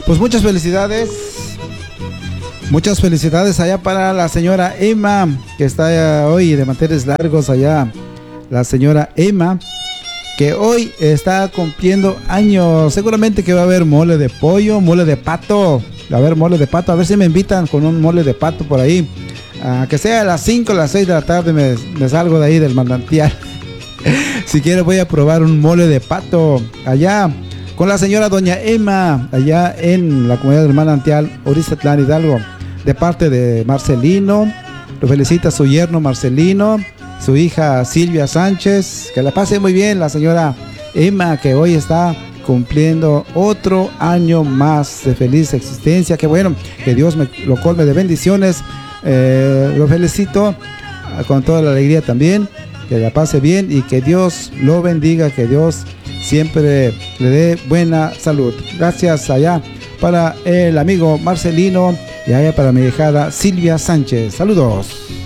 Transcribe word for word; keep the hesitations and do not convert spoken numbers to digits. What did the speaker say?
Pues muchas felicidades. Muchas felicidades allá para la señora Emma, que está hoy de manteles largos allá. La señora Emma, que hoy está cumpliendo años. Seguramente que va a haber mole de pollo, mole de pato. Va a haber mole de pato. A ver si me invitan con un mole de pato por ahí. Uh, que sea a las cinco o las seis de la tarde me, me salgo de ahí del manantial. Si quiere voy a probar un mole de pato allá con la señora doña Emma, allá en la comunidad del manantial, Orizatlán, Hidalgo, de parte de Marcelino. Lo felicita su yerno Marcelino, su hija Silvia Sánchez. Que la pase muy bien la señora Emma, que hoy está cumpliendo otro año más de feliz existencia. Que bueno, que Dios me lo colme de bendiciones. Eh, lo felicito con toda la alegría también. Que la pase bien y que Dios lo bendiga, que Dios siempre le dé buena salud. Gracias allá para el amigo Marcelino y allá para mi hijada Silvia Sánchez. Saludos.